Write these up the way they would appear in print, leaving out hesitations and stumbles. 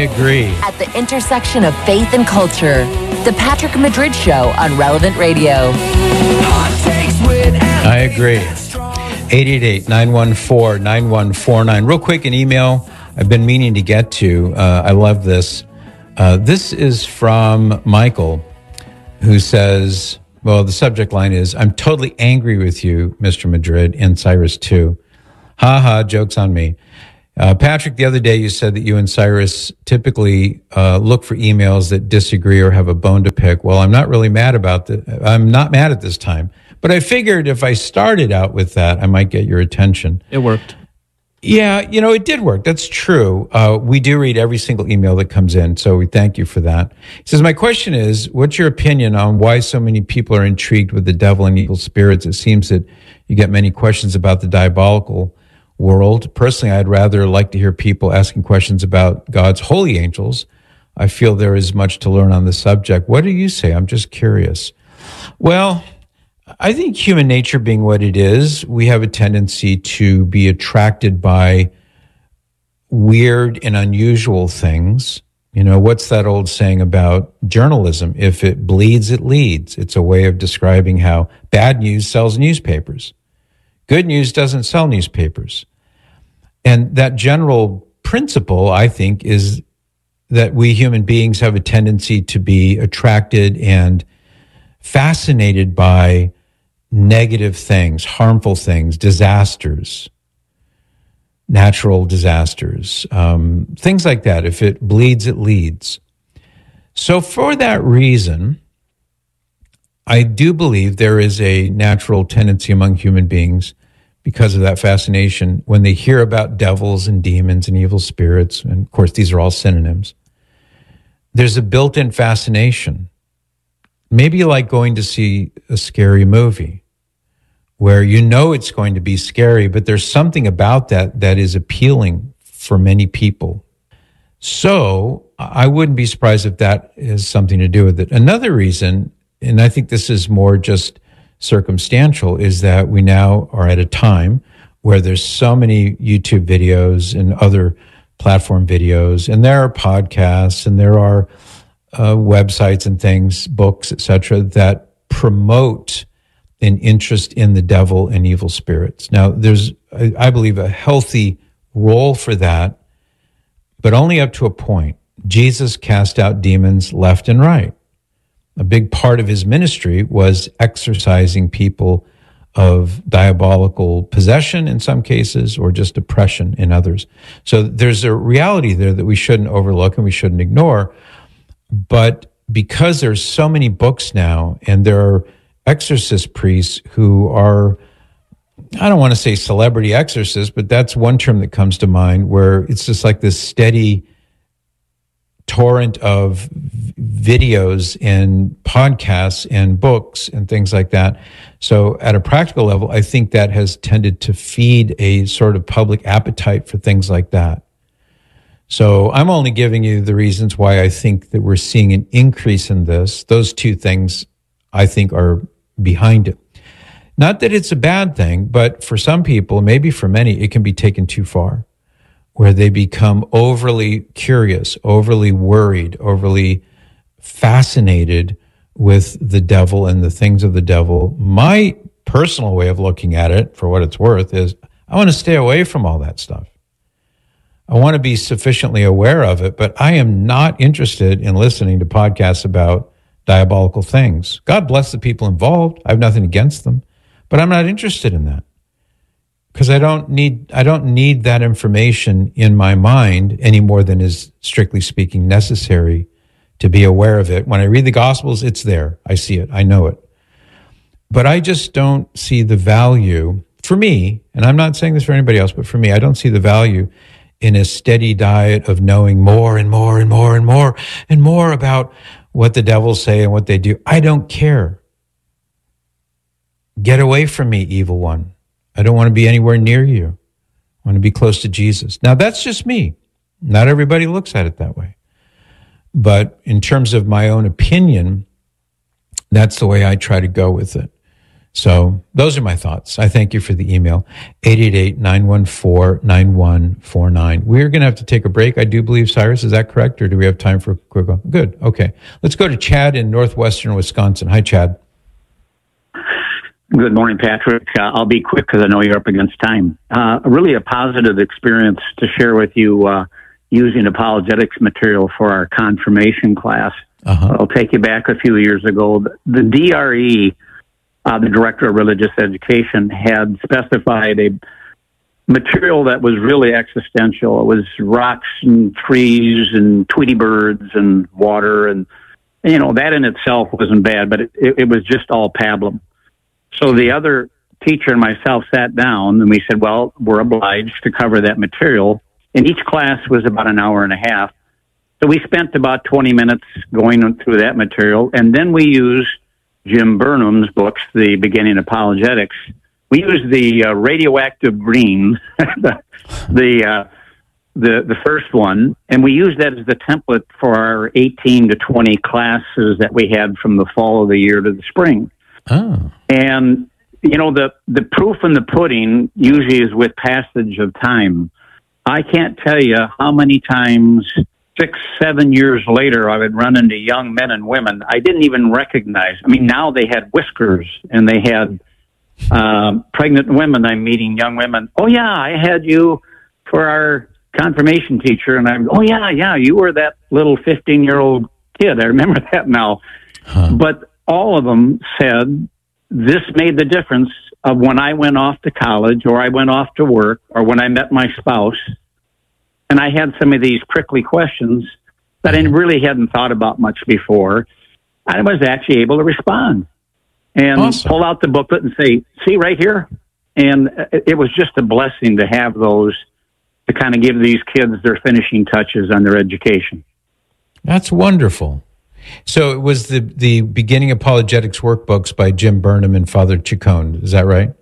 agree. At the intersection of faith and culture, The Patrick Madrid Show on Relevant Radio. I agree. 888-914-9149. Real quick, an email I've been meaning to get to. I love this. This is from Michael, who says, well, the subject line is, I'm totally angry with you, Mr. Madrid, and Cyrus too. Ha ha, joke's on me. Patrick, the other day you said that you and Cyrus typically look for emails that disagree or have a bone to pick. Well, I'm not really mad about that. I'm not mad at this time. But I figured if I started out with that, I might get your attention. It worked. Yeah, it did work. That's true. We do read every single email that comes in, so we thank you for that. He says, my question is, what's your opinion on why so many people are intrigued with the devil and evil spirits? It seems that you get many questions about the diabolical world. Personally, I'd rather like to hear people asking questions about God's holy angels. I feel there is much to learn on the subject. What do you say? I'm just curious. Well, I think human nature being what it is, we have a tendency to be attracted by weird and unusual things. What's that old saying about journalism? If it bleeds, it leads. It's a way of describing how bad news sells newspapers. Good news doesn't sell newspapers. And that general principle, I think, is that we human beings have a tendency to be attracted and fascinated by negative things, harmful things, disasters, natural disasters, things like that. If it bleeds, it leads. So for that reason, I do believe there is a natural tendency among human beings, because of that fascination, when they hear about devils and demons and evil spirits, and of course these are all synonyms, there's a built-in fascination. Maybe like going to see a scary movie where it's going to be scary, but there's something about that is appealing for many people. So I wouldn't be surprised if that has something to do with it. Another reason, and I think this is more just circumstantial, is that we now are at a time where there's so many YouTube videos and other platform videos, and there are podcasts, and there are websites and things, books, etc., that promote an interest in the devil and evil spirits. Now, there's, I believe, a healthy role for that, but only up to a point. Jesus cast out demons left and right. A big part of his ministry was exorcising people of diabolical possession in some cases, or just oppression in others. So there's a reality there that we shouldn't overlook and we shouldn't ignore. But because there's so many books now, and there are exorcist priests who are, I don't want to say celebrity exorcists, but that's one term that comes to mind, where it's just like this steady torrent of videos and podcasts and books and things like that. So at a practical level, I think that has tended to feed a sort of public appetite for things like that. So I'm only giving you the reasons why I think that we're seeing an increase in this. Those two things, I think, are behind it. Not that it's a bad thing, but for some people, maybe for many, it can be taken too far, where they become overly curious, overly worried, overly fascinated with the devil and the things of the devil. My personal way of looking at it, for what it's worth, is I want to stay away from all that stuff. I want to be sufficiently aware of it, but I am not interested in listening to podcasts about diabolical things. God bless the people involved. I have nothing against them, but I'm not interested in that, because I don't need that information in my mind any more than is, strictly speaking, necessary to be aware of it. When I read the Gospels, it's there. I see it. I know it. But I just don't see the value, for me, and I'm not saying this for anybody else, but for me, I don't see the value in a steady diet of knowing more and more and more and more and more about what the devils say and what they do. I don't care. Get away from me, evil one. I don't want to be anywhere near you. I want to be close to Jesus. Now, that's just me. Not everybody looks at it that way. But in terms of my own opinion, that's the way I try to go with it. So those are my thoughts. I thank you for the email, 888-914-9149. We're going to have to take a break, I do believe, Cyrus. Is that correct? Or do we have time for a quick one? Good. Okay. Let's go to Chad in northwestern Wisconsin. Hi, Chad. Good morning, Patrick. I'll be quick because I know you're up against time. Really a positive experience to share with you using apologetics material for our confirmation class. I'll take you back a few years ago. The DRE, the Director of Religious Education, had specified a material that was really existential. It was rocks and trees and Tweety birds and water. And, you know, that in itself wasn't bad, but it was just all pablum. So the other teacher and myself sat down and we said, well, we're obliged to cover that material. And each class was about an hour and a half. So we spent about 20 minutes going through that material. And then we used Jim Burnham's books, The Beginning Apologetics. We used the radioactive green, the first one, and we used that as the template for our 18 to 20 classes that we had from the fall of the year to the spring. Oh. And, you know, the proof in the pudding usually is with passage of time. I can't tell you how many times 6-7 years later I would run into young men and women I didn't even recognize. I mean, now they had whiskers and they had pregnant women. I'm meeting young women. Oh, yeah, I had you for our confirmation teacher. And I'm, oh, yeah, you were that little 15-year-old kid. I remember that now. But all of them said this made the difference of when I went off to college or I went off to work or when I met my spouse and I had some of these prickly questions that I really hadn't thought about much before. I was actually able to respond and pull out the booklet and say, see right here? And it was just a blessing to have those to kind of give these kids their finishing touches on their education. That's wonderful. So it was the Beginning Apologetics workbooks by Jim Burnham and Father Chacon. Is that right?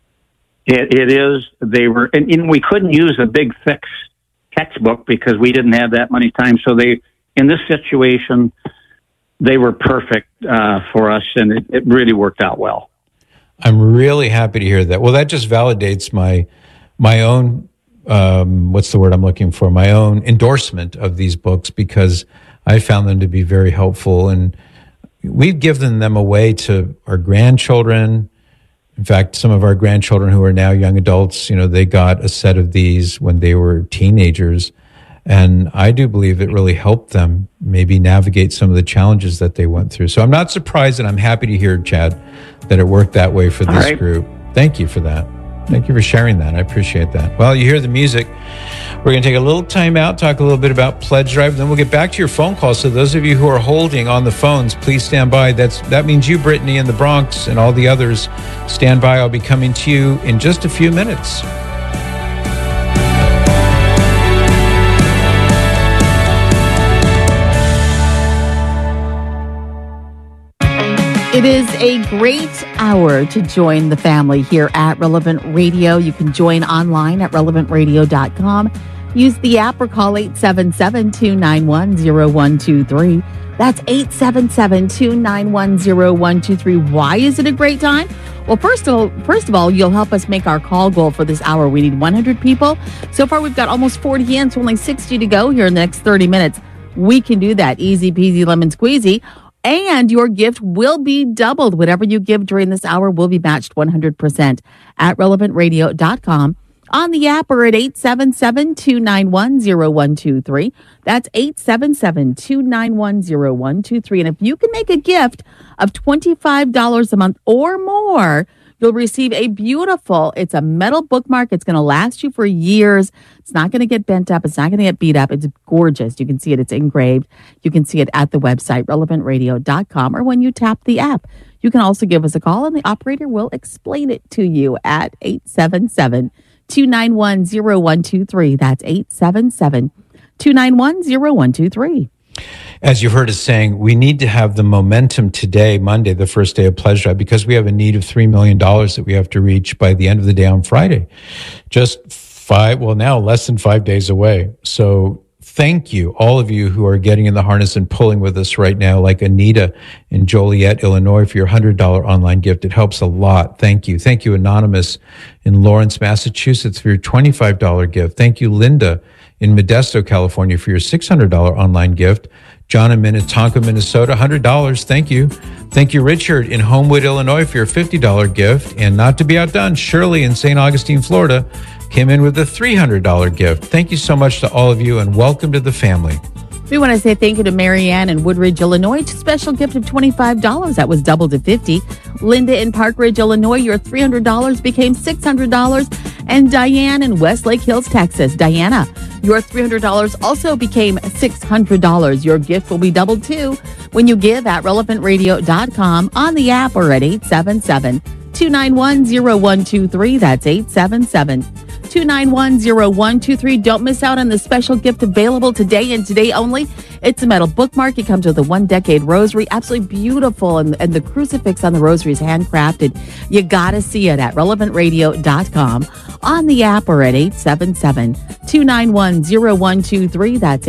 It is. They were, and we couldn't use a big, thick textbook because we didn't have that many times. So in this situation, they were perfect for us, and it really worked out well. I'm really happy to hear that. Well, that just validates my own, what's the word I'm looking for? My own endorsement of these books, because I found them to be very helpful, and we've given them away to our grandchildren. In fact, some of our grandchildren who are now young adults, you know, they got a set of these when they were teenagers. And I do believe it really helped them maybe navigate some of the challenges that they went through. So I'm not surprised, and I'm happy to hear, Chad, that it worked that way for this group. Thank you for that. Thank you for sharing that. I appreciate that. Well, you hear the music. We're going to take a little time out, talk a little bit about Pledge Drive, then we'll get back to your phone calls. So those of you who are holding on the phones, please stand by. That means you, Brittany, in the Bronx, and all the others, stand by. I'll be coming to you in just a few minutes. It is a great hour to join the family here at Relevant Radio. You can join online at relevantradio.com. Use the app or call 877-291-0123. That's 877-291-0123. Why is it a great time? Well, first of all, you'll help us make our call goal for this hour. We need 100 people. So far, we've got almost 40 in, so only 60 to go here in the next 30 minutes. We can do that. Easy peasy lemon squeezy. And your gift will be doubled. Whatever you give during this hour will be matched 100% at relevantradio.com, on the app, or at 877-291-0123. That's 877-291-0123. And if you can make a gift of $25 a month or more, you'll receive it's a metal bookmark. It's going to last you for years. It's not going to get bent up. It's not going to get beat up. It's gorgeous. You can see it. It's engraved. You can see it at the website, relevantradio.com, or when you tap the app. You can also give us a call, and the operator will explain it to you at 877-291-0123. That's 877-291-0123. As you've heard us saying, we need to have the momentum today, Monday, the first day of Pledge Drive, because we have a need of $3 million that we have to reach by the end of the day on Friday. Just less than 5 days away. So thank you, all of you who are getting in the harness and pulling with us right now, like Anita in Joliet, Illinois, for your $100 online gift. It helps a lot. Thank you. Thank you, Anonymous in Lawrence, Massachusetts, for your $25 gift. Thank you, Linda in Modesto, California, for your $600 online gift. John in Minnetonka, Minnesota, $100. Thank you. Thank you, Richard in Homewood, Illinois, for your $50 gift. And not to be outdone, Shirley in St. Augustine, Florida, came in with a $300 gift. Thank you so much to all of you, and welcome to the family. We want to say thank you to Marianne in Woodridge, Illinois. Special gift of $25. That was doubled to $50. Linda in Park Ridge, Illinois, your $300 became $600. And Diane in Westlake Hills, Texas. Diana, your $300 also became $600. Your gift will be doubled too when you give at relevantradio.com, on the app, or at 877-291-0123. That's 877-291-0123. Don't miss out on the special gift available today and today only. It's a metal bookmark. It comes with a 1-decade rosary. Absolutely beautiful. And the crucifix on the rosary is handcrafted. You got to see it at relevantradio.com, on the app, or at 877-291-0123. That's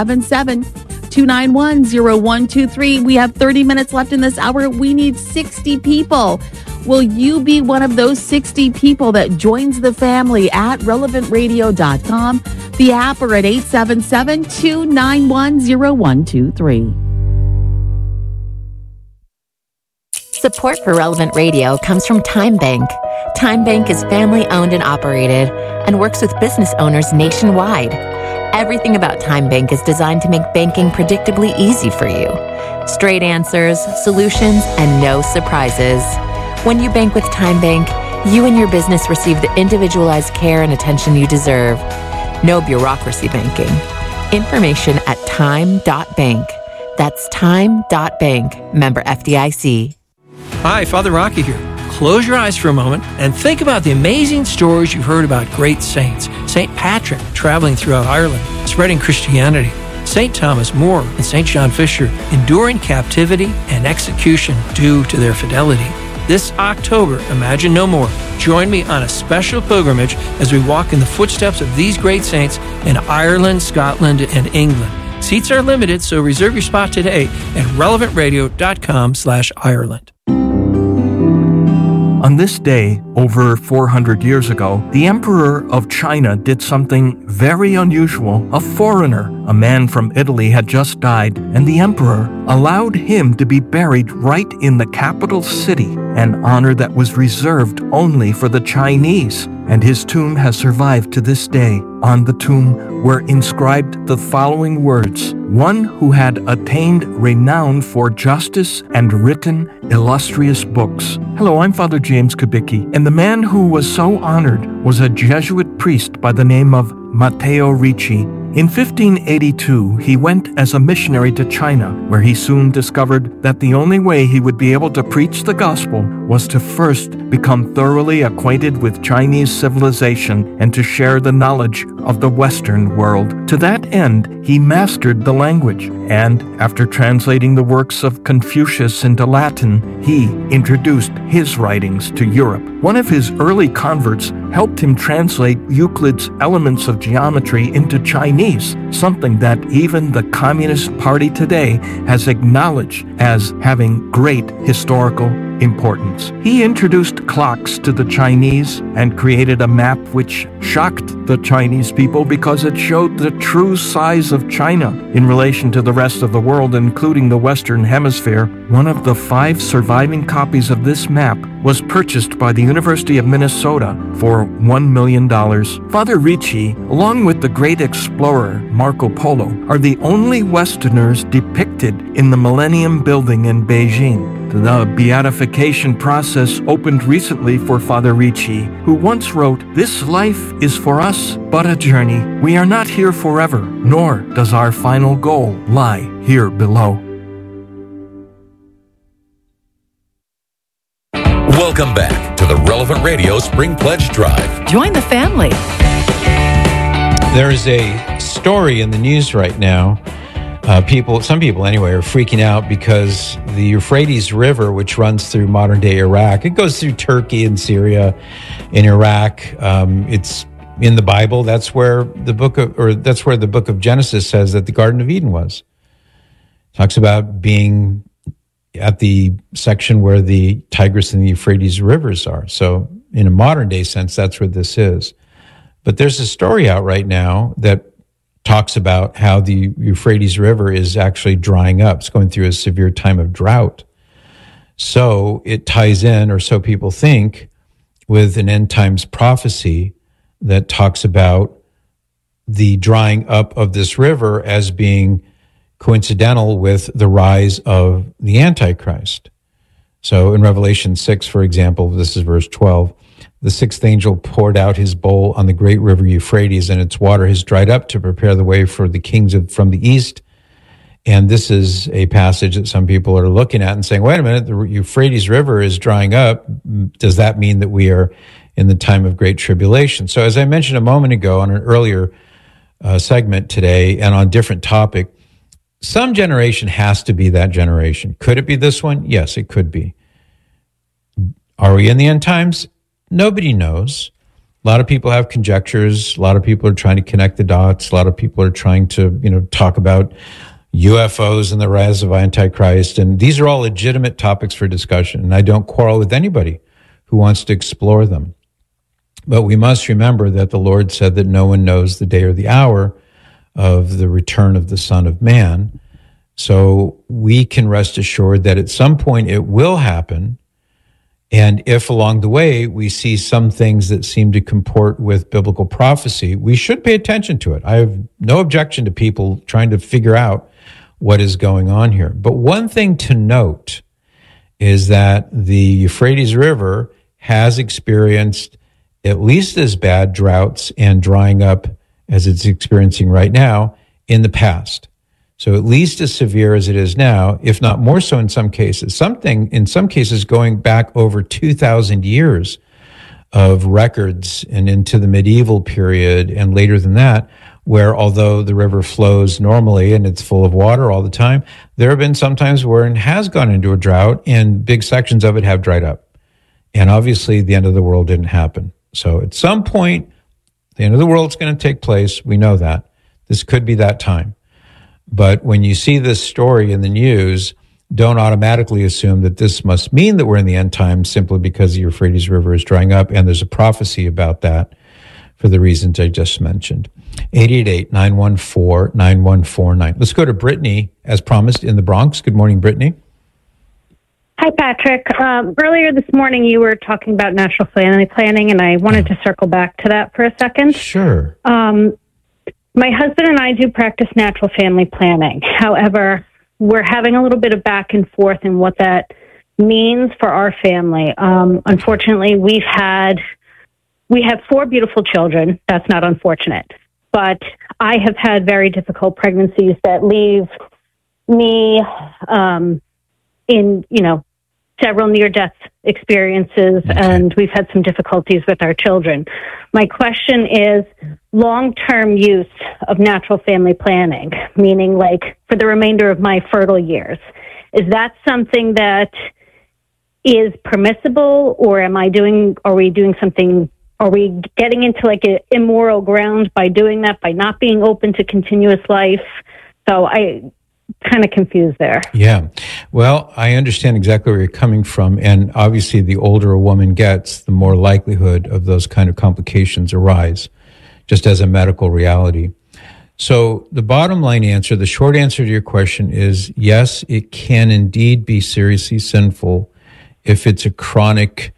877-291-0123. We have 30 minutes left in this hour. We need 60 people. Will you be one of those 60 people that joins the family at relevantradio.com, the app, or at 877-291-0123? Support for Relevant Radio comes from Time Bank. Time Bank is family-owned and operated and works with business owners nationwide. Everything about Time Bank is designed to make banking predictably easy for you. Straight answers, solutions, and no surprises. When you bank with Time Bank, you and your business receive the individualized care and attention you deserve. No bureaucracy banking. Information at time.bank. That's time.bank. Member FDIC. Hi, Father Rocky here. Close your eyes for a moment and think about the amazing stories you've heard about great saints. St. Patrick traveling throughout Ireland, spreading Christianity. St. Thomas More and St. John Fisher enduring captivity and execution due to their fidelity. This October, Imagine No More. Join me on a special pilgrimage as we walk in the footsteps of these great saints in Ireland, Scotland, and England. Seats are limited, so reserve your spot today at relevantradio.com/Ireland. On this day, over 400 years ago, the Emperor of China did something very unusual. A foreigner, a man from Italy, had just died, and the Emperor allowed him to be buried right in the capital city, an honor that was reserved only for the Chinese. And his tomb has survived to this day. On the tomb were inscribed the following words: one who had attained renown for justice and written illustrious books. Hello, I'm Father James Kubicki, and the man who was so honored was a Jesuit priest by the name of Matteo Ricci. In 1582, he went as a missionary to China, where he soon discovered that the only way he would be able to preach the gospel was to first become thoroughly acquainted with Chinese civilization and to share the knowledge of the Western world. To that end, he mastered the language, and after translating the works of Confucius into Latin, he introduced his writings to Europe. One of his early converts helped him translate Euclid's Elements of Geometry into Chinese, something that even the Communist Party today has acknowledged as having great historical importance. He introduced clocks to the Chinese and created a map which shocked the Chinese people because it showed the true size of China in relation to the rest of the world, including the Western Hemisphere. One of the 5 surviving copies of this map was purchased by the University of Minnesota for $1 million. Father Ricci, along with the great explorer Marco Polo, are the only Westerners depicted in the Millennium Building in Beijing. The beatification process opened recently for Father Ricci, who once wrote, "This life is for us but a journey. We are not here forever, nor does our final goal lie here below." Welcome back to the Relevant Radio Spring Pledge Drive. Join the family. There is a story in the news right now. Some people anyway, are freaking out because the Euphrates River, which runs through modern day Iraq, it goes through Turkey and Syria and Iraq. It's in the Bible, that's where the book of Genesis says that the Garden of Eden was. It talks about being at the section where the Tigris and the Euphrates rivers are. So in a modern day sense, that's where this is. But there's a story out right now that talks about how the Euphrates River is actually drying up. It's going through a severe time of drought. So it ties in, or so people think, with an end times prophecy that talks about the drying up of this river as being coincidental with the rise of the Antichrist. So in Revelation 6, for example, this is verse 12, the sixth angel poured out his bowl on the great river Euphrates, and its water has dried up to prepare the way for the kings from the east. And this is a passage that some people are looking at and saying, wait a minute, the Euphrates River is drying up. Does that mean that we are in the time of great tribulation? So as I mentioned a moment ago on an earlier segment today and on a different topic, some generation has to be that generation. Could it be this one? Yes, it could be. Are we in the end times? Nobody knows. A lot of people have conjectures. A lot of people are trying to connect the dots. A lot of people are trying to, talk about UFOs and the rise of Antichrist. And these are all legitimate topics for discussion. And I don't quarrel with anybody who wants to explore them. But we must remember that the Lord said that no one knows the day or the hour of the return of the Son of Man. So we can rest assured that at some point it will happen. And if along the way we see some things that seem to comport with biblical prophecy, we should pay attention to it. I have no objection to people trying to figure out what is going on here. But one thing to note is that the Euphrates River has experienced at least as bad droughts and drying up as it's experiencing right now in the past. So at least as severe as it is now, if not more so in some cases. In some cases going back over 2,000 years of records and into the medieval period and later than that, where although the river flows normally and it's full of water all the time, there have been some times where it has gone into a drought and big sections of it have dried up. And obviously the end of the world didn't happen. So at some point, the end of the world is going to take place. We know that. This could be that time. But when you see this story in the news, don't automatically assume that this must mean that we're in the end times simply because the Euphrates River is drying up. And there's a prophecy about that for the reasons I just mentioned. 888-914-9149. Let's go to Brittany, as promised, in the Bronx. Good morning, Brittany. Hi, Patrick. Earlier this morning, you were talking about national family planning, and I wanted to circle back to that for a second. Sure. My husband and I do practice natural family planning. However, we're having a little bit of back and forth in what that means for our family. Unfortunately, we have 4 beautiful children. That's not unfortunate. But I have had very difficult pregnancies that leave me in, several near-death experiences, and we've had some difficulties with our children. My question is long-term use of natural family planning, meaning like for the remainder of my fertile years. Is that something that is permissible, or are we getting into like an immoral ground by doing that, by not being open to continuous life? So I kind of confused there. Yeah. Well, I understand exactly where you're coming from. And obviously, the older a woman gets, the more likelihood of those kind of complications arise, just as a medical reality. So the bottom line answer, the short answer to your question is yes, it can indeed be seriously sinful if it's a chronic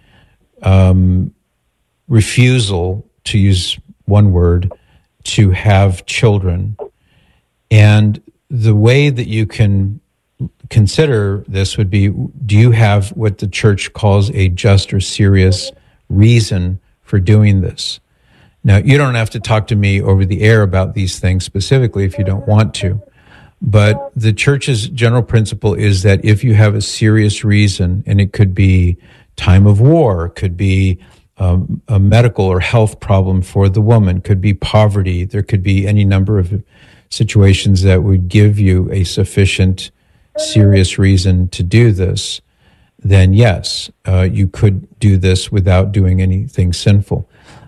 refusal, to use one word, to have children. And the way that you can consider this would be, do you have what the church calls a just or serious reason for doing this? Now, you don't have to talk to me over the air about these things specifically if you don't want to. But the church's general principle is that if you have a serious reason, and it could be time of war, could be a medical or health problem for the woman, could be poverty, there could be any number of situations that would give you a sufficient serious reason to do this, then yes, you could do this without doing anything sinful.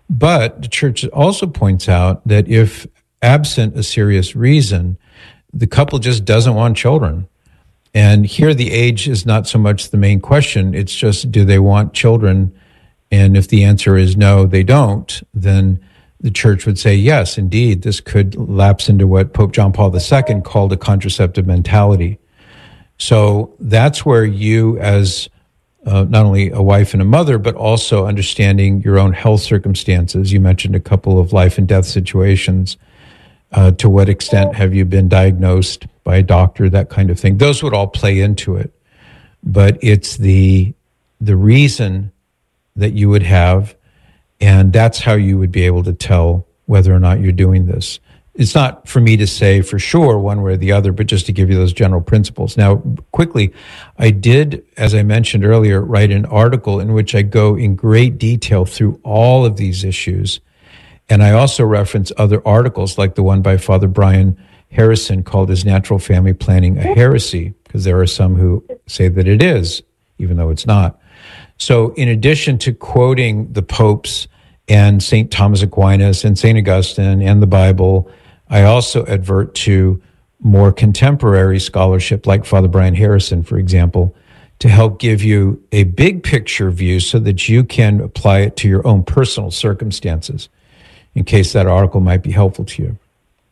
But the church also points out that if absent a serious reason, the couple just doesn't want children. And here the age is not so much the main question. It's just, do they want children? And if the answer is no, they don't, then the church would say, yes, indeed, this could lapse into what Pope John Paul II called a contraceptive mentality. So that's where you, as not only a wife and a mother, but also understanding your own health circumstances. You mentioned a couple of life and death situations. To what extent have you been diagnosed by a doctor, that kind of thing? Those would all play into it. But it's the reason that you would have, and that's how you would be able to tell whether or not you're doing this. It's not for me to say for sure one way or the other, but just to give you those general principles. Now, quickly, I did, as I mentioned earlier, write an article in which I go in great detail through all of these issues. And I also reference other articles like the one by Father Brian Harrison called Is Natural Family Planning a Heresy? Because there are some who say that it is, even though it's not. So in addition to quoting the popes and St. Thomas Aquinas and St. Augustine and the Bible, I also advert to more contemporary scholarship like Father Brian Harrison, for example, to help give you a big picture view so that you can apply it to your own personal circumstances, in case that article might be helpful to you.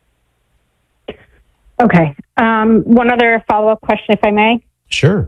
Okay. One other follow-up question, if I may. Sure.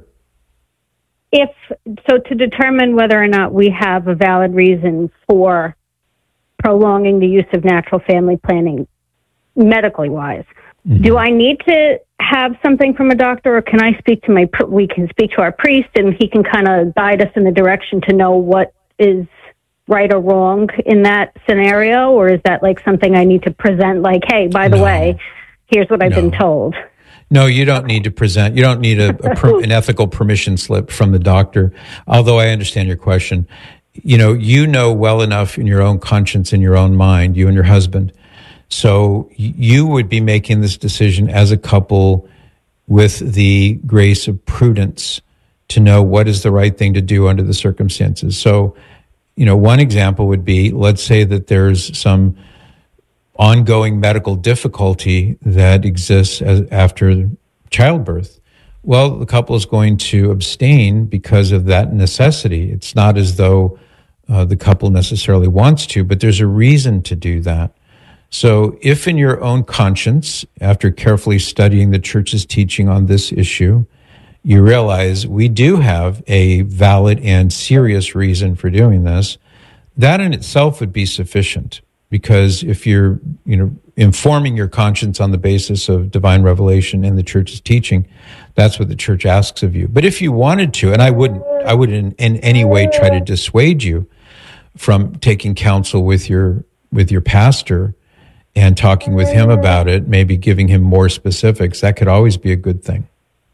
To determine whether or not we have a valid reason for prolonging the use of natural family planning, medically wise, do I need to have something from a doctor, or can I speak to we can speak to our priest and he can kind of guide us in the direction to know what is right or wrong in that scenario? Or is that like something I need to present, like, hey, by the way, here's what I've been told? No, you don't need to present. You don't need an ethical permission slip from the doctor, although I understand your question. You know well enough in your own conscience, in your own mind, you and your husband. So you would be making this decision as a couple with the grace of prudence to know what is the right thing to do under the circumstances. So, one example would be, let's say that there's some ongoing medical difficulty that exists after childbirth. Well, the couple is going to abstain because of that necessity. It's not as though the couple necessarily wants to, but there's a reason to do that. So if in your own conscience, after carefully studying the church's teaching on this issue, you realize we do have a valid and serious reason for doing this, that in itself would be sufficient. Because if you're, informing your conscience on the basis of divine revelation and the church's teaching, that's what the church asks of you. But if you wanted to, and I wouldn't in any way try to dissuade you from taking counsel with your pastor and talking with him about it, maybe giving him more specifics, that could always be a good thing.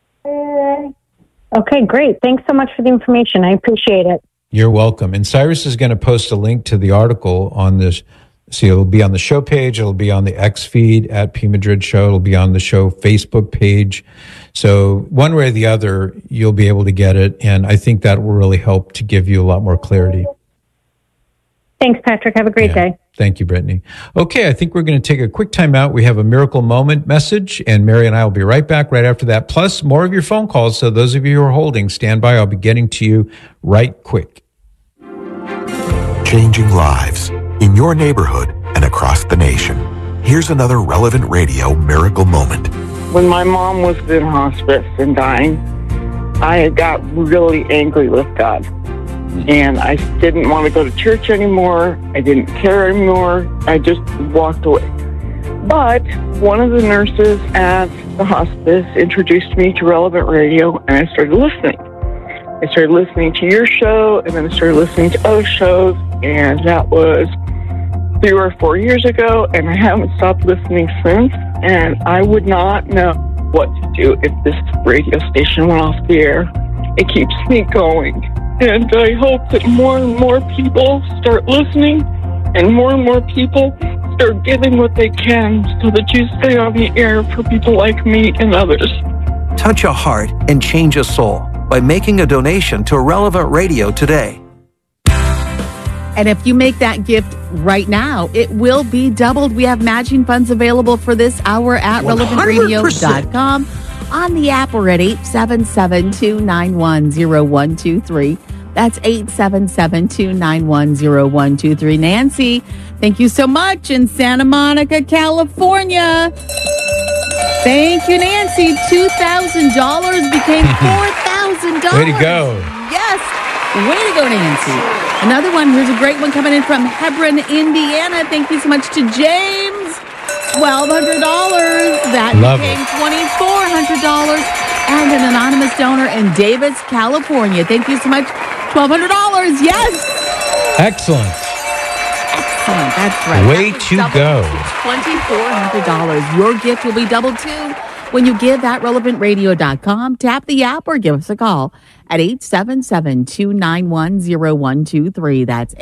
Okay, great. Thanks so much for the information. I appreciate it. You're welcome. And Cyrus is going to post a link to the article on this. See, it'll be on the show page. It'll be on the X feed at P Madrid Show. It'll be on the show Facebook page. So one way or the other, you'll be able to get it. And I think that will really help to give you a lot more clarity. Thanks, Patrick. Have a great day. Thank you, Brittany. Okay, I think we're going to take a quick time out. We have a Miracle Moment message, and Mary and I will be right back right after that. Plus, more of your phone calls. So those of you who are holding, stand by. I'll be getting to you right quick. Changing lives in your neighborhood and across the nation. Here's another Relevant Radio Miracle Moment. When my mom was in hospice and dying, I got really angry with God. And I didn't want to go to church anymore. I didn't care anymore. I just walked away. But one of the nurses at the hospice introduced me to Relevant Radio, and I started listening. I started listening to your show, and then I started listening to other shows, and that was 3 or 4 years ago, and I haven't stopped listening since, and I would not know what to do if this radio station went off the air. It keeps me going, and I hope that more and more people start listening, and more people start giving what they can so that you stay on the air for people like me and others. Touch a heart and change a soul by making a donation to Relevant Radio today. And if you make that gift right now, it will be doubled. We have matching funds available for this hour at 100%. relevantradio.com. On the app, we're at 877-291-0123. That's 877-291-0123. Nancy, thank you so much in Santa Monica, California. Thank you, Nancy. $2,000 became $4,000. Way to go. Yes. Way to go, Nancy. Another one. Here's a great one coming in from Hebron, Indiana. Thank you so much to James. $1,200. That became $2,400. And an anonymous donor in Davis, California. Thank you so much. $1,200. Yes. Excellent. Excellent. That's right. Way to go. $2,400. Your gift will be doubled too when you give at relevantradio.com. Tap the app or give us a call at 877-291-0123. That's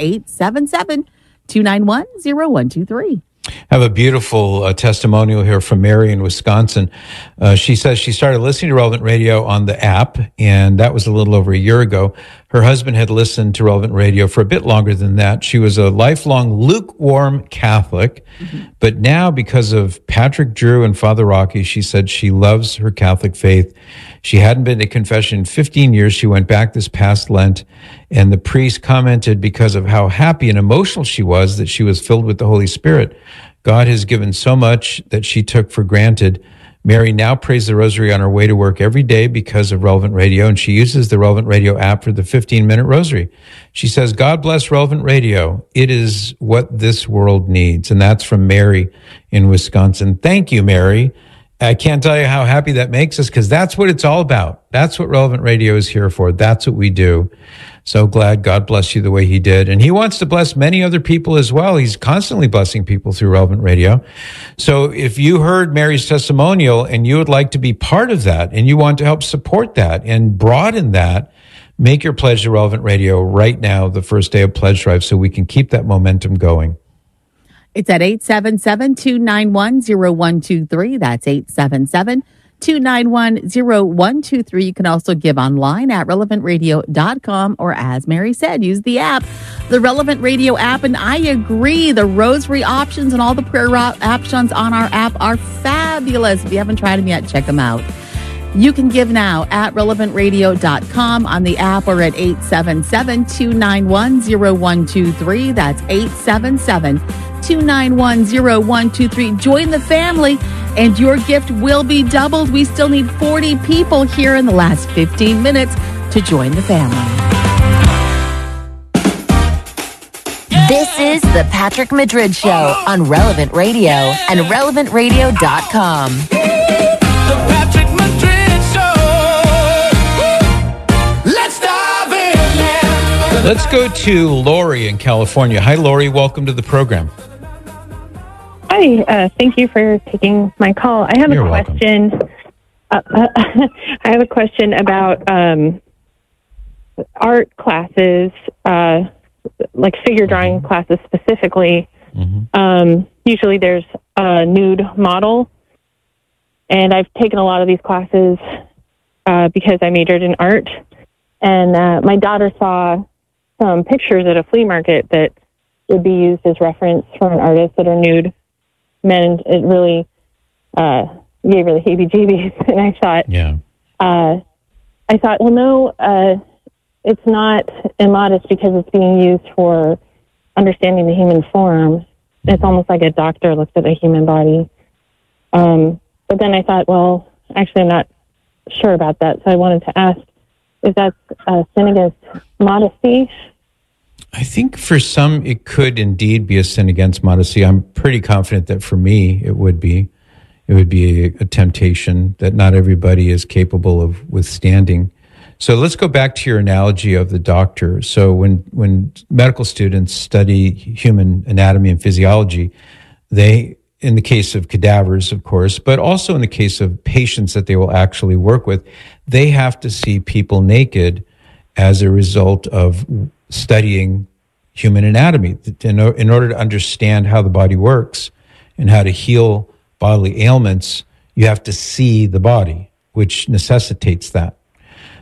877-291-0123. I have a beautiful testimonial here from Mary in Wisconsin. She says she started listening to Relevant Radio on the app, and that was a little over a year ago. Her husband had listened to Relevant Radio for a bit longer than that. She was a lifelong lukewarm Catholic, but now because of Patrick Drew and Father Rocky, she said she loves her Catholic faith. She hadn't been to confession in 15 years. She went back this past Lent, and the priest commented because of how happy and emotional she was that she was filled with the Holy Spirit. God has given so much that she took for granted. Mary now prays the rosary on her way to work every day because of Relevant Radio, and she uses the Relevant Radio app for the 15-minute rosary. She says, God bless Relevant Radio. It is what this world needs. And that's from Mary in Wisconsin. Thank you, Mary. I can't tell you how happy that makes us, because that's what it's all about. That's what Relevant Radio is here for. That's what we do. So glad God bless you the way he did. And he wants to bless many other people as well. He's constantly blessing people through Relevant Radio. So if you heard Mary's testimonial and you would like to be part of that and you want to help support that and broaden that, make your pledge to Relevant Radio right now, the first day of Pledge Drive, so we can keep that momentum going. It's at 877-291-0123. That's 877-291-0123. You can also give online at relevantradio.com, or as Mary said, use the app, the Relevant Radio app. And I agree, the rosary options and all the prayer options on our app are fabulous. If you haven't tried them yet, check them out. You can give now at relevantradio.com, on the app, or at 877-291-0123. That's 877-291-0123. Join the family, and your gift will be doubled. We still need 40 people here in the last 15 minutes to join the family. This is the Patrick Madrid Show on Relevant Radio and relevantradio.com. The Patrick Madrid Show. Let's dive in now. Let's go to Lori in California. Hi, Lori. Welcome to the program. Hi. Thank you for taking my call. I have a question. I have a question about art classes, like figure drawing classes specifically. Usually there's a nude model, and I've taken a lot of these classes because I majored in art. And my daughter saw some pictures at a flea market that would be used as reference for an artist that are nude men. It really gave her the heebie-jeebies. And I thought, well, no, it's not immodest because it's being used for understanding the human form. It's almost like a doctor looks at a human body. But then I thought, well, actually, I'm not sure about that. So I wanted to ask, is that a sin against modesty? I think for some, it could indeed be a sin against modesty. I'm pretty confident that for me, it would be. It would be a temptation that not everybody is capable of withstanding. So let's go back to your analogy of the doctor. So when medical students study human anatomy and physiology, they, in the case of cadavers, of course, but also in the case of patients that they will actually work with, they have to see people naked as a result of studying human anatomy. In order to understand how the body works and how to heal bodily ailments, you have to see the body, which necessitates that.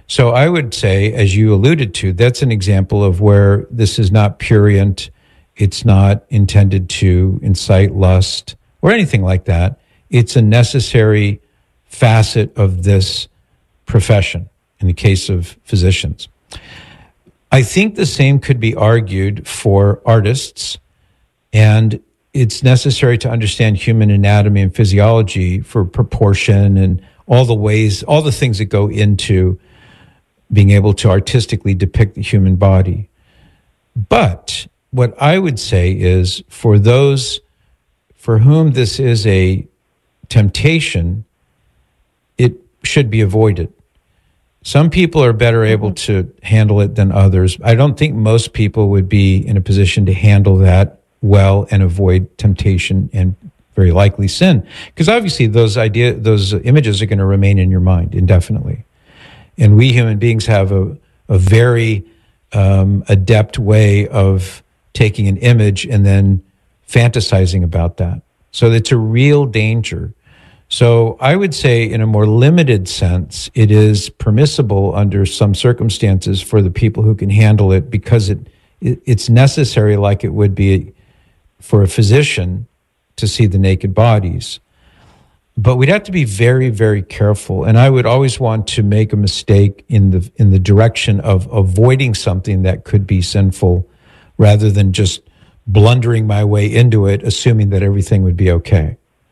So I would say, as you alluded to, that's an example of where this is not prurient. It's not intended to incite lust or anything like that. It's a necessary facet of this profession in the case of physicians. I think the same could be argued for artists, and it's necessary to understand human anatomy and physiology for proportion and all the ways, all the things that go into being able to artistically depict the human body. But what I would say is, for those for whom this is a temptation, it should be avoided. Some people are better able to handle it than others. I don't think most people would be in a position to handle that well and avoid temptation and very likely sin, because obviously those images are going to remain in your mind indefinitely. And we human beings have a very adept way of taking an image and then fantasizing about that. So it's a real danger. So I would say, in a more limited sense, it is permissible under some circumstances for the people who can handle it, because it's necessary, like it would be for a physician to see the naked bodies. But we'd have to be very, very careful. And I would always want to make a mistake in the direction of avoiding something that could be sinful, rather than just blundering my way into it, assuming that everything would be okay.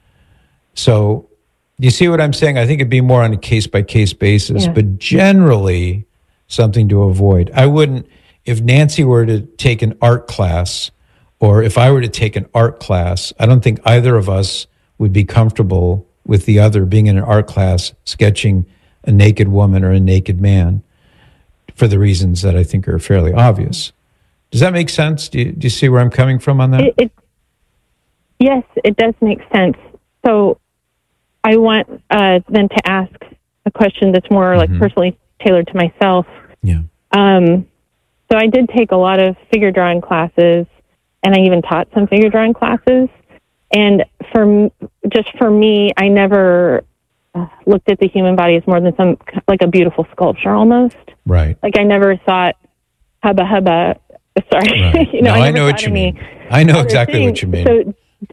So you see what I'm saying? I think it'd be more on a case-by-case basis, but generally something to avoid. I wouldn't, if Nancy were to take an art class, or if I were to take an art class, I don't think either of us would be comfortable with the other being in an art class sketching a naked woman or a naked man, for the reasons that I think are fairly obvious. Does that make sense? Do you see where I'm coming from on that? Yes, it does make sense. So I want then to ask a question that's more like personally tailored to myself. Yeah. So I did take a lot of figure drawing classes, and I even taught some figure drawing classes. And for me, I never looked at the human body as more than like a beautiful sculpture almost. Right. Like I never thought, hubba hubba. Sorry. Right. I know what you mean. I know exactly what you mean.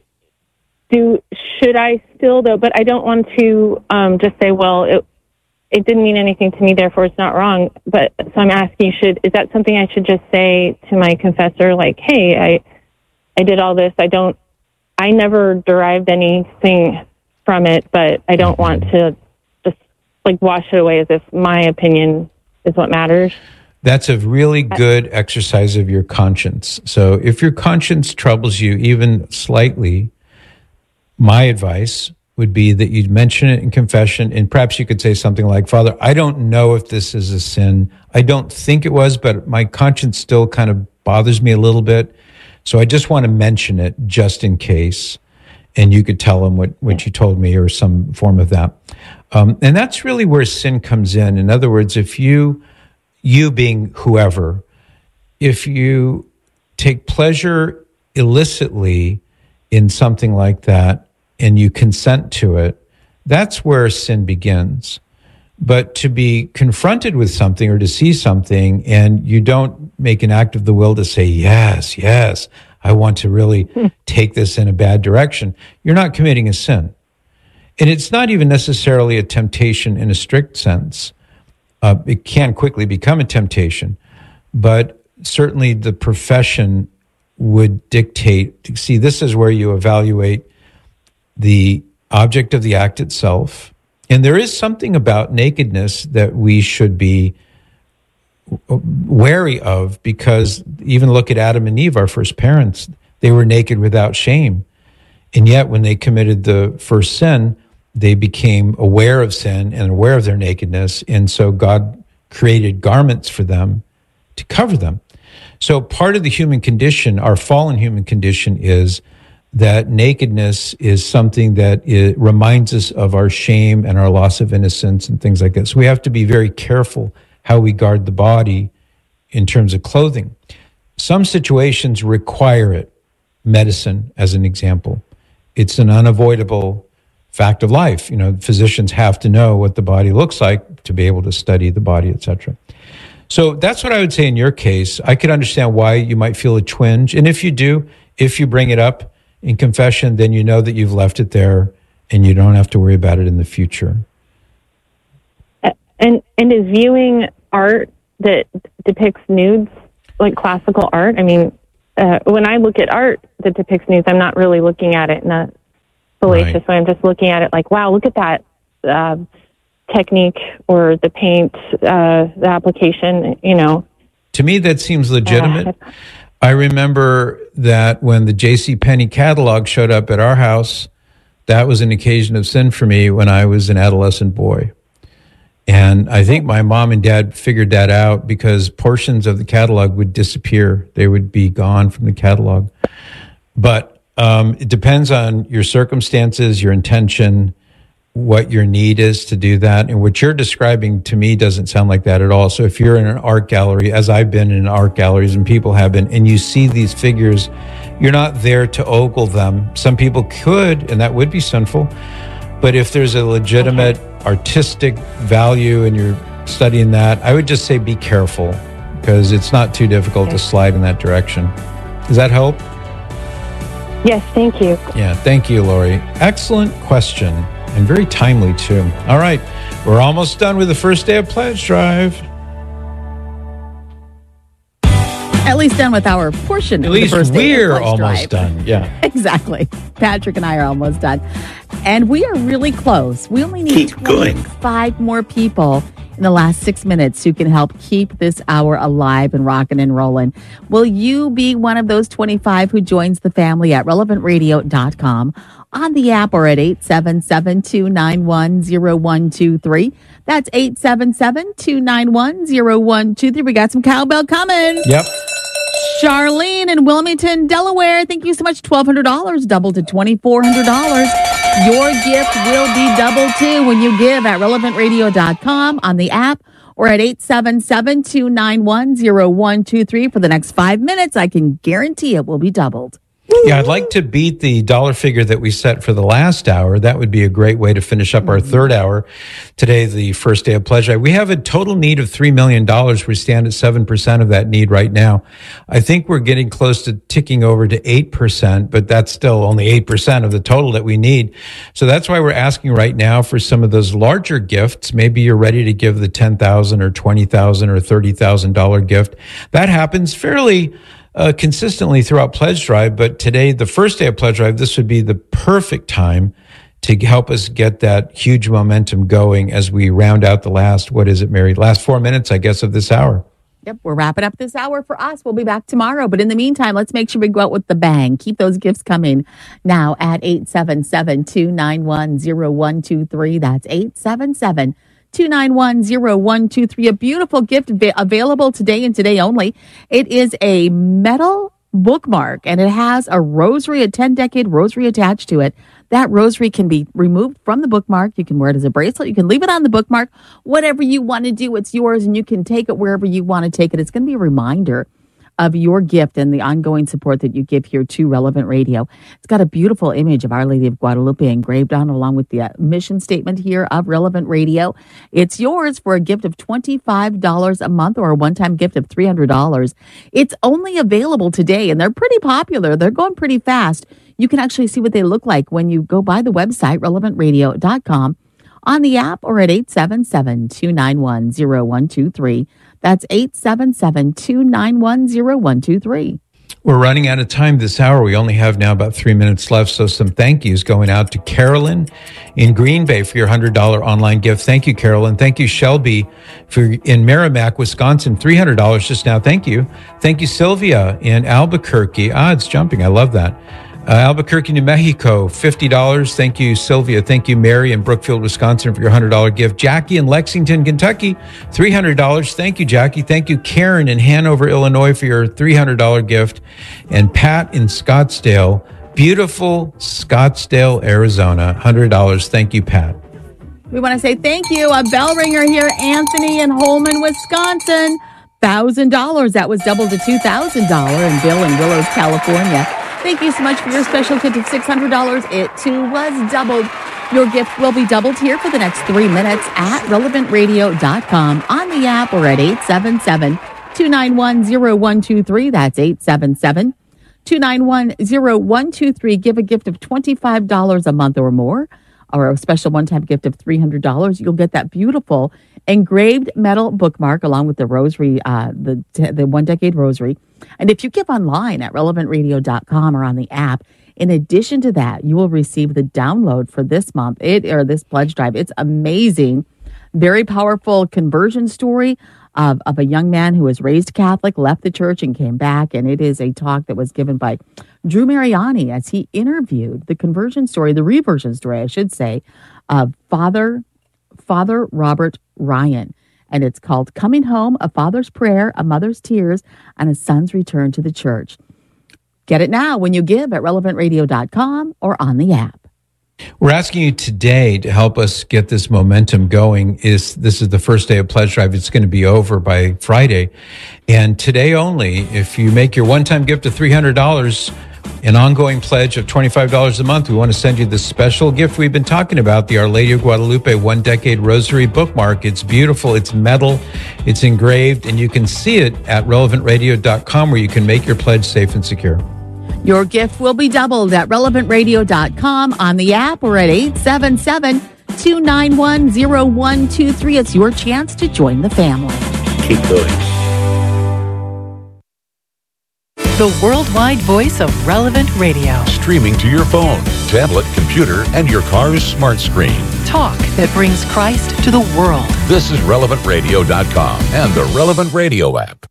So should I still though? But I don't want to just say, well, it didn't mean anything to me, therefore it's not wrong. But so I'm asking, is that something I should just say to my confessor, like, hey, I did all this. I never derived anything from it, but I don't want to just like wash it away as if my opinion is what matters. That's a really good exercise of your conscience. So if your conscience troubles you even slightly, my advice would be that you'd mention it in confession, and perhaps you could say something like, Father, I don't know if this is a sin. I don't think it was, but my conscience still kind of bothers me a little bit. So I just want to mention it just in case. And you could tell him what you told me, or some form of that. And that's really where sin comes in. In other words, if you being whoever, if you take pleasure illicitly in something like that and you consent to it, that's where sin begins. But to be confronted with something or to see something and you don't make an act of the will to say, yes, I want to really take this in a bad direction, you're not committing a sin. And it's not even necessarily a temptation in a strict sense. It can quickly become a temptation, but certainly the profession would dictate. See, this is where you evaluate the object of the act itself. And there is something about nakedness that we should be wary of, because even look at Adam and Eve, our first parents, they were naked without shame. And yet when they committed the first sin, they became aware of sin and aware of their nakedness. And so God created garments for them to cover them. So part of the human condition, our fallen human condition, is that nakedness is something that reminds us of our shame and our loss of innocence and things like that. So we have to be very careful how we guard the body in terms of clothing. Some situations require it. Medicine, as an example. It's an unavoidable fact of life. You know, physicians have to know what the body looks like to be able to study the body, etc. So that's what I would say in your case. I could understand why you might feel a twinge. And if you do, if you bring it up in confession, then you know that you've left it there and you don't have to worry about it in the future. And is viewing art that depicts nudes, like classical art? I mean, when I look at art that depicts nudes, I'm not really looking at it in a salacious way. I'm just looking at it like, wow, look at that technique or the paint, the application, you know. To me, that seems legitimate. I remember that when the JCPenney catalog showed up at our house, that was an occasion of sin for me when I was an adolescent boy. And I think my mom and dad figured that out because portions of the catalog would disappear. They would be gone from the catalog. But it depends on your circumstances, your intention, what your need is to do that. And what you're describing to me doesn't sound like that at all. So if you're in an art gallery, as I've been in art galleries and people have been, and you see these figures, you're not there to ogle them. Some people could, and that would be sinful. But if there's a legitimate artistic value and you're studying that, I would just say be careful because it's not too difficult to slide in that direction. Does that help? Yes, thank you. Yeah, thank you, Lori. Excellent question and very timely too. All right, we're almost done with the first day of Pledge Drive. At least done with our portion. At least of the first day we're of Pledge almost Drive. done. Yeah, exactly. Patrick and I are almost done. And we are really close. We only need 25 more people in the last 6 minutes who can help keep this hour alive and rocking and rolling. Will you be one of those 25 who joins the family at relevantradio.com, on the app, or at 877-291-0123? That's 877-291-0123. We got some cowbell coming. Yep. Charlene in Wilmington, Delaware. Thank you so much. $1,200 doubled to $2,400. Your gift will be doubled too when you give at relevantradio.com, on the app, or at 877-291-0123 for the next 5 minutes. I can guarantee it will be doubled. Yeah, I'd like to beat the dollar figure that we set for the last hour. That would be a great way to finish up our third hour. Today, the first day of Pledge Drive. We have a total need of $3 million. We stand at 7% of that need right now. I think we're getting close to ticking over to 8%, but that's still only 8% of the total that we need. So that's why we're asking right now for some of those larger gifts. Maybe you're ready to give the $10,000 or $20,000 or $30,000 gift. That happens fairly consistently throughout Pledge Drive, but today, the first day of Pledge Drive, this would be the perfect time to help us get that huge momentum going as we round out the last, what is it, Mary? Last 4 minutes, I guess, of this hour. Yep, we're wrapping up this hour for us. We'll be back tomorrow. But in the meantime, let's make sure we go out with the bang. Keep those gifts coming now at 877-291-0123. That's 877-291-0123. A beautiful gift available today and today only. It is a metal bookmark, and it has a rosary, a 10-decade rosary attached to it. That rosary can be removed from the bookmark. You can wear it as a bracelet. You can leave it on the bookmark. Whatever you want to do, it's yours, and you can take it wherever you want to take it. It's going to be a reminder of your gift and the ongoing support that you give here to Relevant Radio. It's got a beautiful image of Our Lady of Guadalupe engraved on, along with the mission statement here of Relevant Radio. It's yours for a gift of $25 a month or a one-time gift of $300. It's only available today, and they're pretty popular. They're going pretty fast. You can actually see what they look like when you go by the website, relevantradio.com, on the app, or at 877-291-0123. That's 877-291-0123. We're running out of time this hour. We only have now about 3 minutes left. So some thank yous going out to Carolyn in Green Bay for your $100 online gift. Thank you, Carolyn. Thank you, Shelby, in Merrimack, Wisconsin, $300 just now. Thank you. Thank you, Sylvia in Albuquerque. It's jumping. I love that. Albuquerque, New Mexico, $50. Thank you, Sylvia. Thank you, Mary in Brookfield, Wisconsin, for your $100 gift. Jackie in Lexington, Kentucky, $300. Thank you, Jackie. Thank you, Karen in Hanover, Illinois, for your $300 gift. And Pat in Scottsdale, beautiful Scottsdale, Arizona, $100. Thank you, Pat. We want to say thank you. A bell ringer here, Anthony in Holman, Wisconsin, $1,000. That was doubled to $2,000. And Bill in Willows, California. Thank you so much for your special gift of $600. It too was doubled. Your gift will be doubled here for the next 3 minutes at relevantradio.com, on the app, or at 877-291-0123. That's 877-291-0123. Give a gift of $25 a month or more, or a special one-time gift of $300. You'll get that beautiful engraved metal bookmark along with the rosary, the 1 Decade Rosary. And if you give online at relevantradio.com or on the app, in addition to that, you will receive the download for this month, this pledge drive. It's amazing. Very powerful conversion story of a young man who was raised Catholic, left the church, and came back. And it is a talk that was given by Drew Mariani as he interviewed the reversion story, I should say, of Father Robert Ryan. And it's called Coming Home, A Father's Prayer, A Mother's Tears, and a Son's Return to the Church. Get it now when you give at relevantradio.com or on the app. We're asking you today to help us get this momentum going. This is the first day of Pledge Drive. It's going to be over by Friday. And today only, if you make your one-time gift of $300, an ongoing pledge of $25 a month, we want to send you the special gift we've been talking about, the Our Lady of Guadalupe 1 Decade Rosary bookmark. It's beautiful. It's metal. It's engraved. And you can see it at relevantradio.com, where you can make your pledge safe and secure. Your gift will be doubled at relevantradio.com, on the app, or at 877-291-0123. It's your chance to join the family. Keep going. The worldwide voice of Relevant Radio. Streaming to your phone, tablet, computer, and your car's smart screen. Talk that brings Christ to the world. This is relevantradio.com and the Relevant Radio app.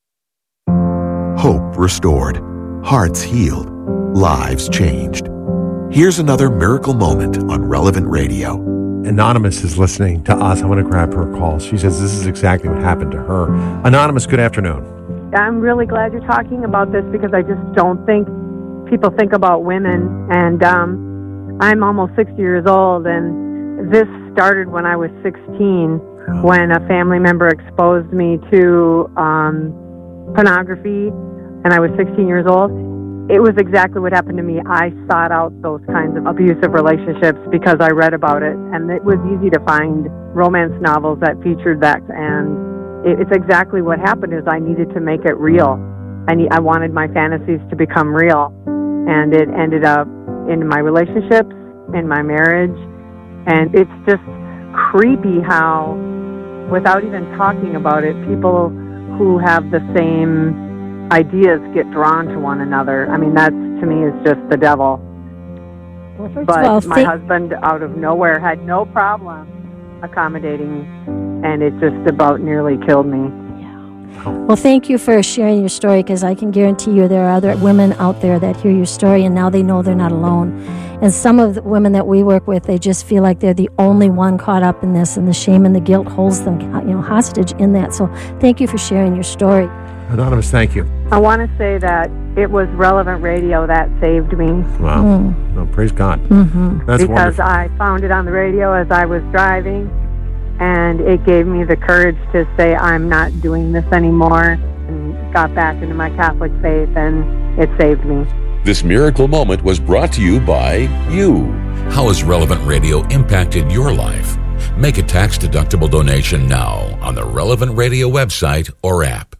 Hope restored. Hearts healed, lives changed. Here's another miracle moment on Relevant Radio. Anonymous is listening to us. I want to grab her call. She says this is exactly what happened to her. Anonymous, good afternoon. I'm really glad you're talking about this, because I just don't think people think about women. And I'm almost 60 years old, and this started when I was 16, when a family member exposed me to pornography. And I was 16 years old. It was exactly what happened to me. I sought out those kinds of abusive relationships because I read about it. And it was easy to find romance novels that featured that. And it's exactly what happened. Is I needed to make it real. I wanted my fantasies to become real. And it ended up in my relationships, in my marriage. And it's just creepy how, without even talking about it, people who have the same ideas get drawn to one another. I mean, that to me is just the devil. Well, but my husband, out of nowhere, had no problem accommodating, and it just about nearly killed me. Well, thank you for sharing your story, because I can guarantee you there are other women out there that hear your story, and now they know they're not alone. And some of the women that we work with, they just feel like they're the only one caught up in this, and the shame and the guilt holds them, hostage in that. So thank you for sharing your story. Anonymous, thank you. I want to say that it was Relevant Radio that saved me. Wow. Well, praise God. Mm-hmm. That's because wonderful. I found it on the radio as I was driving, and it gave me the courage to say I'm not doing this anymore, and got back into my Catholic faith, and it saved me. This miracle moment was brought to you by you. How has Relevant Radio impacted your life? Make a tax-deductible donation now on the Relevant Radio website or app.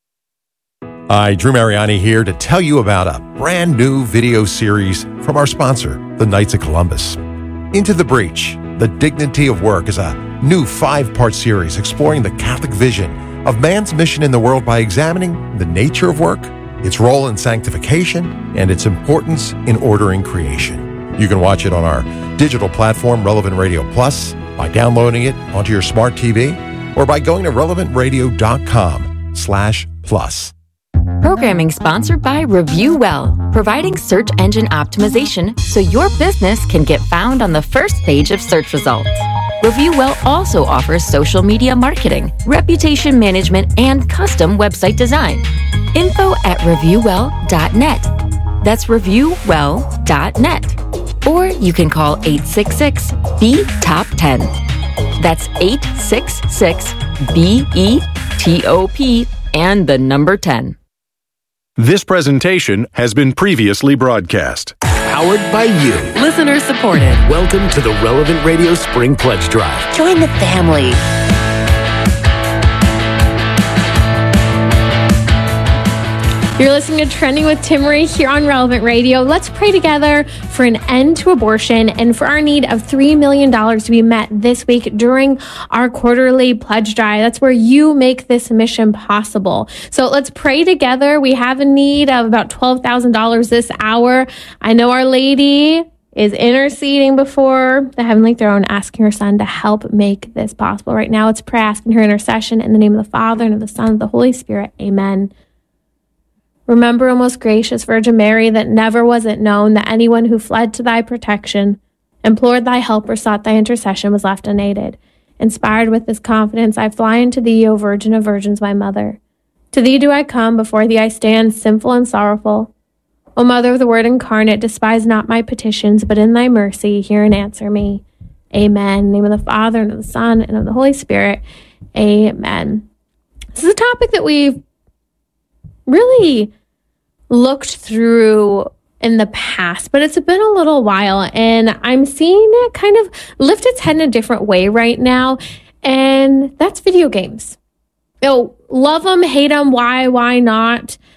Hi, Drew Mariani here to tell you about a brand new video series from our sponsor, the Knights of Columbus. Into the Breach, The Dignity of Work is a new 5-part series exploring the Catholic vision of man's mission in the world by examining the nature of work, its role in sanctification, and its importance in ordering creation. You can watch it on our digital platform, Relevant Radio Plus, by downloading it onto your smart TV, or by going to relevantradio.com/plus. Programming sponsored by ReviewWell, providing search engine optimization so your business can get found on the first page of search results. ReviewWell also offers social media marketing, reputation management, and custom website design. Info at reviewwell.net. That's reviewwell.net. Or you can call 866-BE-TOP10. That's 866-BE-TOP and the number 10. This presentation has been previously broadcast. Powered by you. Listener supported. Welcome to the Relevant Radio Spring Pledge Drive. Join the family. You're listening to Trending with Timmerie here on Relevant Radio. Let's pray together for an end to abortion and for our need of $3 million to be met this week during our quarterly pledge drive. That's where you make this mission possible. So let's pray together. We have a need of about $12,000 this hour. I know Our Lady is interceding before the heavenly throne, asking her Son to help make this possible. Right now, let's pray, asking her intercession in the name of the Father, and of the Son, and of the Holy Spirit. Amen. Remember, O most gracious Virgin Mary, that never was it known that anyone who fled to thy protection, implored thy help, or sought thy intercession was left unaided. Inspired with this confidence, I fly unto thee, O Virgin of Virgins, my mother. To thee do I come, before thee I stand, sinful and sorrowful. O Mother of the Word incarnate, despise not my petitions, but in thy mercy hear and answer me. Amen. In the name of the Father, and of the Son, and of the Holy Spirit. Amen. This is a topic that we've really looked through in the past, but it's been a little while, and I'm seeing it kind of lift its head in a different way right now, and that's video games. Love them, hate them, why not?